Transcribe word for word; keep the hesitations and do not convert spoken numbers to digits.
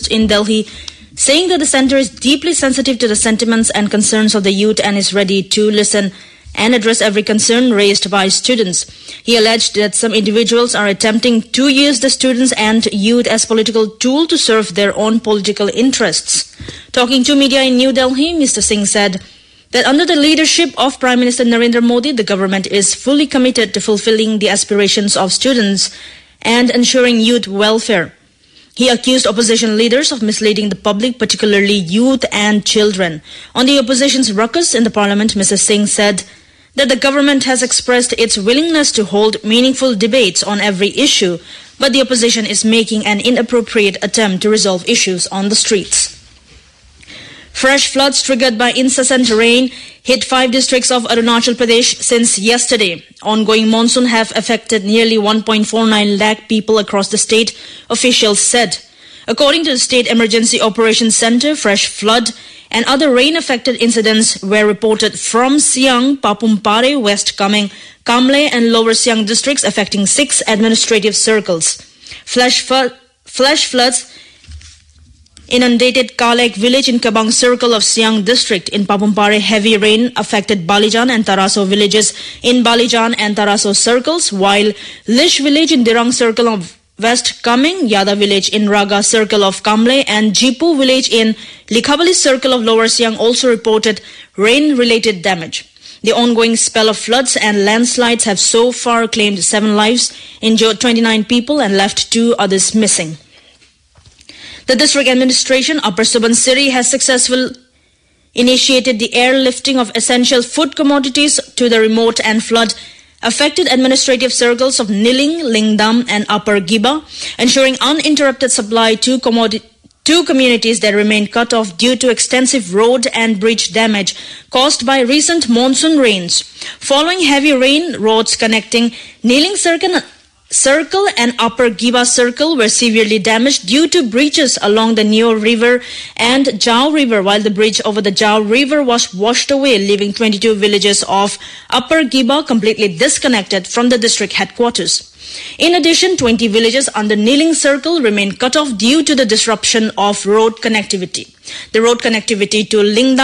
in Delhi, saying that the centre is deeply sensitive to the sentiments and concerns of the youth and is ready to listen and address every concern raised by students. He alleged that some individuals are attempting to use the students and youth as political tool to serve their own political interests. Talking to media in New Delhi, Mister Singh said that under the leadership of Prime Minister Narendra Modi, the government is fully committed to fulfilling the aspirations of students and ensuring youth welfare. He accused opposition leaders of misleading the public, particularly youth and children. On the opposition's ruckus in the parliament, Mister Singh said that the government has expressed its willingness to hold meaningful debates on every issue, but the opposition is making an inappropriate attempt to resolve issues on the streets. Fresh floods triggered by incessant rain hit five districts of Arunachal Pradesh since yesterday. Ongoing monsoon have affected nearly one point four nine lakh people across the state, officials said. According to the State Emergency Operations Centre, fresh flood and other rain-affected incidents were reported from Siang, Papumpare, West Kameng, Kamle and Lower Siang districts, affecting six administrative circles. Flash, fl- flash floods inundated Kalek village in Kabang circle of Siang district. In Papumpare, heavy rain affected Balijan and Taraso villages in Balijan and Taraso circles, while Lish village in Dirang circle of West Kameng, Yada village in Raga circle of Kamle and Jipu village in Likhabali circle of Lower Siang also reported rain-related damage. The ongoing spell of floods and landslides have so far claimed seven lives, injured twenty-nine people and left two others missing. The district administration, Upper Subansiri, has successfully initiated the airlifting of essential food commodities to the remote and flood-affected administrative circles of Niling, Lingdam and Upper Giba, ensuring uninterrupted supply to commodity Two communities that remain cut off due to extensive road and bridge damage caused by recent monsoon rains. Following heavy rain, roads connecting Niling Circle Circle and Upper Giba Circle were severely damaged due to breaches along the Neo River and Jao River, while the bridge over the Jao River was washed away, leaving twenty-two villages of Upper Giba completely disconnected from the district headquarters. In addition, twenty villages under Niling Circle remain cut off due to the disruption of road connectivity. The road connectivity to Lingdam